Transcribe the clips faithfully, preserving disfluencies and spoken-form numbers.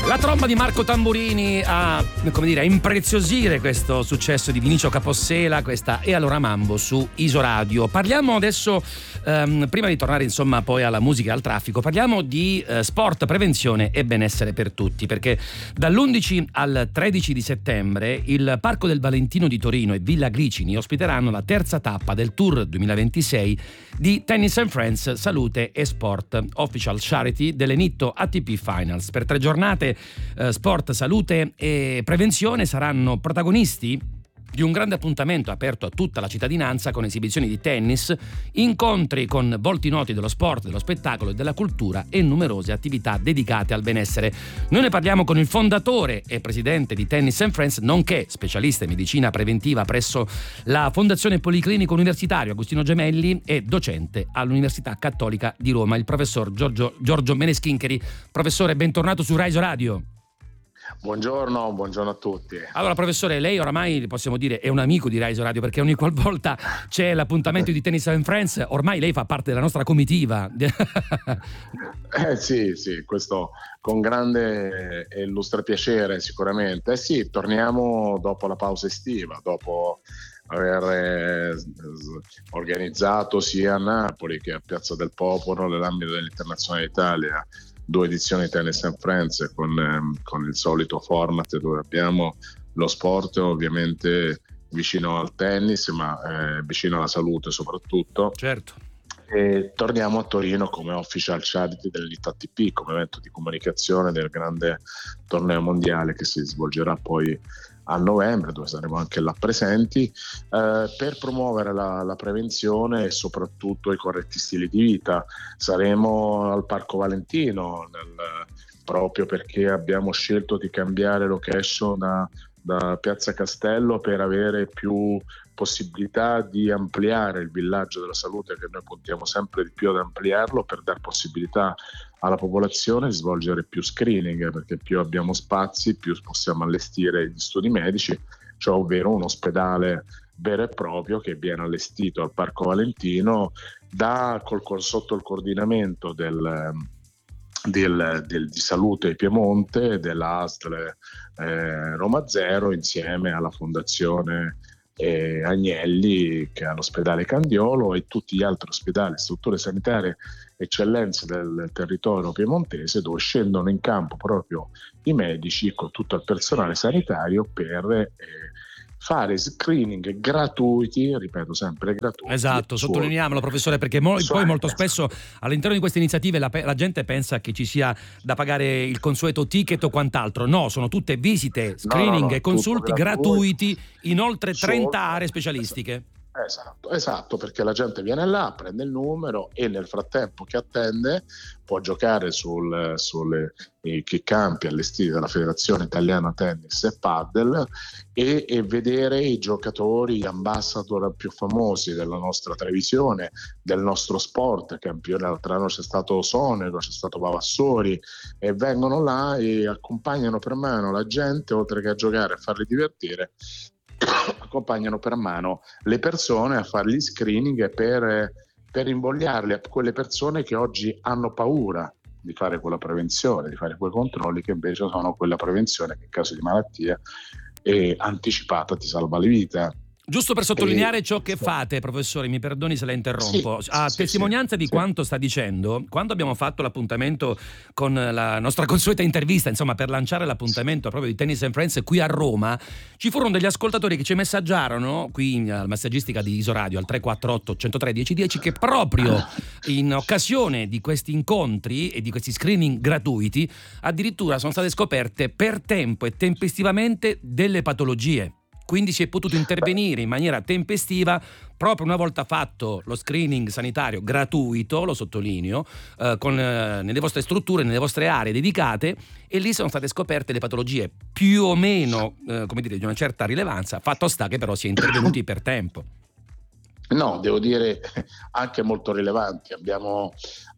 La tromba di Marco Tamburini a, come dire, a impreziosire questo successo di Vinicio Capossela, questa E allora Mambo su Isoradio. Parliamo adesso, ehm, prima di tornare insomma poi alla musica e al traffico, parliamo di eh, sport, prevenzione e benessere per tutti, perché dall'undici al tredici di settembre il Parco del Valentino di Torino e Villa Glicini ospiteranno la terza tappa del Tour duemilaventisei di Tennis and Friends Salute e Sport, official charity dell'Enitto A T P Finals. Per tre giornate eh, sport, salute e prevenzione saranno protagonisti di un grande appuntamento aperto a tutta la cittadinanza con esibizioni di tennis, incontri con volti noti dello sport, dello spettacolo e della cultura e numerose attività dedicate al benessere. Noi ne parliamo con il fondatore e presidente di Tennis and Friends, nonché specialista in medicina preventiva presso la Fondazione Policlinico Universitario Agostino Gemelli e docente all'Università Cattolica di Roma, il professor Giorgio, Giorgio Meneschincheri. Professore, bentornato su Rai Radio. Buongiorno, buongiorno a tutti. Allora professore, lei oramai possiamo dire è un amico di Rai Radio, perché ogni qualvolta c'è l'appuntamento di Tennis and Friends ormai lei fa parte della nostra comitiva. Eh sì, sì, questo con grande e illustre piacere sicuramente. Eh sì, torniamo dopo la pausa estiva, dopo aver eh, organizzato sia a Napoli che a Piazza del Popolo nell'ambito dell'Internazionale d'Italia due edizioni di Tennis and Friends con, ehm, con il solito format dove abbiamo lo sport ovviamente vicino al tennis, ma eh, vicino alla salute soprattutto. Certo. E torniamo a Torino come official charity dell'I T A T P, come evento di comunicazione del grande torneo mondiale che si svolgerà poi a novembre, dove saremo anche là presenti, eh, per promuovere la, la prevenzione e soprattutto i corretti stili di vita. Saremo al Parco Valentino nel, proprio perché abbiamo scelto di cambiare location da, da Piazza Castello per avere più possibilità di ampliare il villaggio della salute, che noi puntiamo sempre di più ad ampliarlo per dar possibilità alla popolazione di svolgere più screening, perché più abbiamo spazi più possiamo allestire gli studi medici, cioè ovvero un ospedale vero e proprio che viene allestito al Parco Valentino da, col, sotto il coordinamento del, del, del, di Salute Piemonte, della A S L eh, Roma Zero, insieme alla Fondazione eh, Agnelli, che è all'ospedale Candiolo, e tutti gli altri ospedali, strutture sanitarie eccellenze del territorio piemontese, dove scendono in campo proprio i medici con tutto il personale sanitario per eh, fare screening gratuiti, ripeto sempre gratuiti. Esatto, su... sottolineiamolo professore, perché mo- poi molto spesso all'interno di queste iniziative la, pe- la gente pensa che ci sia da pagare il consueto ticket o quant'altro. No, sono tutte visite, screening no, no, no, e consulti gratuiti in oltre trenta aree specialistiche. Esatto, esatto, perché la gente viene là, prende il numero e nel frattempo che attende può giocare sul, sulle i campi allestiti dalla Federazione Italiana Tennis e Padel e, e vedere i giocatori, gli ambassador più famosi della nostra televisione, del nostro sport. Campione l'altro anno c'è stato Sonego, c'è stato Pavassori, e vengono là e accompagnano per mano la gente, oltre che a giocare e a farli divertire, accompagnano per mano le persone a fare gli screening per, per invogliarli a quelle persone che oggi hanno paura di fare quella prevenzione, di fare quei controlli, che invece sono quella prevenzione che in caso di malattia è anticipata, ti salva le vite. Giusto per sottolineare e... ciò che fate, professore, mi perdoni se la interrompo, sì, a sì, testimonianza sì, di sì. quanto sta dicendo, quando abbiamo fatto l'appuntamento con la nostra consueta intervista, insomma per lanciare l'appuntamento proprio di Tennis and Friends qui a Roma, ci furono degli ascoltatori che ci messaggiarono qui alla massaggistica di Isoradio al tre quattro otto uno zero tre uno zero uno zero che proprio in occasione di questi incontri e di questi screening gratuiti addirittura sono state scoperte per tempo e tempestivamente delle patologie. Quindi si è potuto intervenire in maniera tempestiva proprio una volta fatto lo screening sanitario gratuito, lo sottolineo, eh, con, eh, nelle vostre strutture, nelle vostre aree dedicate, e lì sono state scoperte le patologie più o meno, eh, come dire, di una certa rilevanza, fatto sta che però si è intervenuti per tempo. No, devo dire anche molto rilevanti. Abbiamo,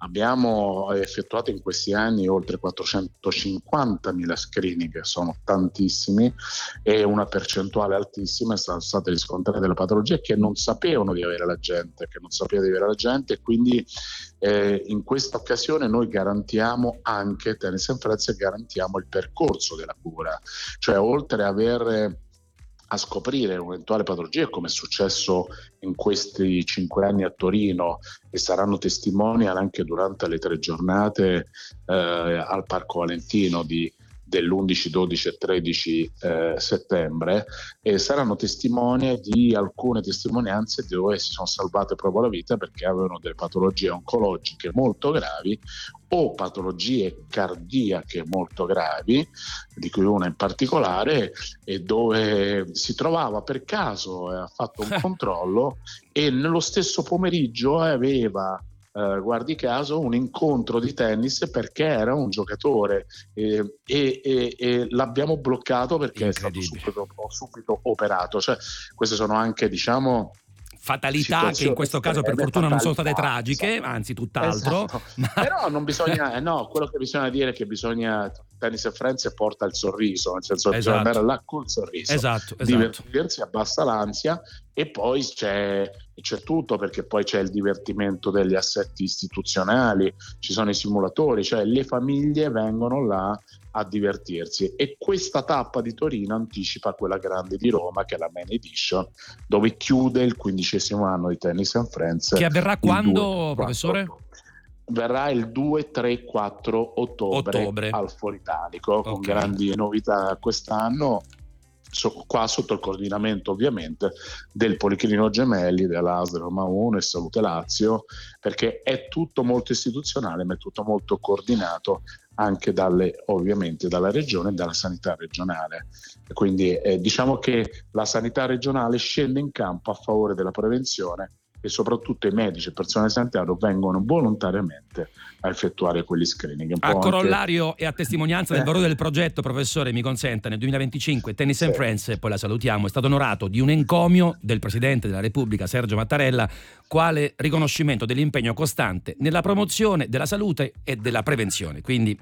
abbiamo effettuato in questi anni oltre quattrocentocinquantamila screening, che sono tantissimi, e una percentuale altissima è stata, state riscontrate delle patologie che non sapevano di avere la gente, che non sapeva di avere la gente, e quindi eh, in questa occasione noi garantiamo anche, Tennis and Friends, garantiamo il percorso della cura, cioè oltre a aver a scoprire un'eventuale patologia, come è successo in questi cinque anni a Torino, e saranno testimonial anche durante le tre giornate eh, al Parco Valentino di dell'undici, dodici e tredici eh, settembre, e saranno testimoni di alcune testimonianze dove si sono salvate proprio la vita perché avevano delle patologie oncologiche molto gravi o patologie cardiache molto gravi, di cui una in particolare, e dove si trovava per caso, eh, ha fatto un controllo e nello stesso pomeriggio aveva Uh, guardi caso un incontro di tennis perché era un giocatore eh, e, e, e l'abbiamo bloccato perché è stato subito, subito operato. Cioè, queste sono anche, diciamo, fatalità che in questo caso per fortuna non sono state tragiche, esatto. Anzi tutt'altro. Esatto. Ma... però non bisogna, eh, no, quello che bisogna dire è che bisogna, Tennis and Friends porta il sorriso, nel senso che esatto. bisogna andare là col sorriso, esatto, esatto. divertirsi, abbassa l'ansia, e poi c'è, c'è tutto, perché poi c'è il divertimento degli assetti istituzionali, ci sono i simulatori, cioè le famiglie vengono là a divertirsi, e questa tappa di Torino anticipa quella grande di Roma, che è la Main Edition, dove chiude il quindicesimo anno di Tennis and Friends. Che avverrà quando, professore? Verrà il due, tre, quattro ottobre, ottobre. al Foro Italico, okay. Con grandi novità quest'anno, so, qua sotto il coordinamento ovviamente del Policlinico Gemelli, dell'A S L Roma uno e Salute Lazio, perché è tutto molto istituzionale, ma è tutto molto coordinato anche dalle, ovviamente dalla regione e dalla sanità regionale. E quindi eh, diciamo che la sanità regionale scende in campo a favore della prevenzione, e soprattutto i medici e il personale sanitario vengono volontariamente a effettuare quegli screening. A corollario anche... e a testimonianza del valore del progetto, professore, mi consenta, nel duemilaventicinque Tennis sì. and Friends, e poi la salutiamo, è stato onorato di un encomio del Presidente della Repubblica Sergio Mattarella, quale riconoscimento dell'impegno costante nella promozione della salute e della prevenzione. Quindi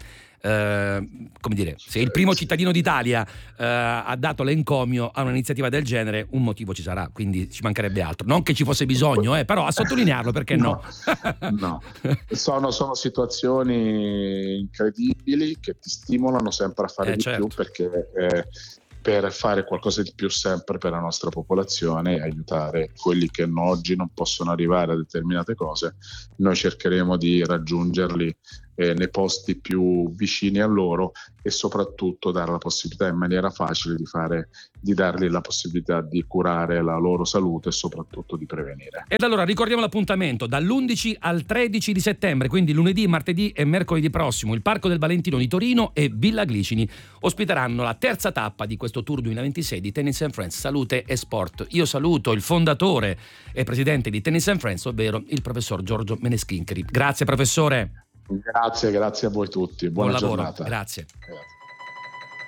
Uh, come dire, se il primo cittadino d'Italia uh, ha dato l'encomio a un'iniziativa del genere, un motivo ci sarà, quindi ci mancherebbe altro. Non che ci fosse bisogno, eh, però a sottolinearlo, perché no? No, no. Sono, sono situazioni incredibili che ti stimolano sempre a fare eh, di certo. più, perché eh, per fare qualcosa di più sempre per la nostra popolazione e aiutare quelli che oggi non possono arrivare a determinate cose, noi cercheremo di raggiungerli eh, nei posti più vicini a loro, e soprattutto dare la possibilità in maniera facile di fare, di dargli la possibilità di curare la loro salute e soprattutto di prevenire. Ed allora ricordiamo l'appuntamento dall'undici al tredici di settembre, quindi lunedì, martedì e mercoledì prossimo. Il Parco del Valentino di Torino e Villa Glicini ospiteranno la terza tappa di questo Tour duemilaventisei di Tennis and Friends Salute e Sport. Io saluto il fondatore e presidente di Tennis and Friends, ovvero il professor Giorgio Meneschincheri. Grazie professore. Grazie, grazie a voi tutti. Buona Buon lavoro. giornata. Grazie. Grazie.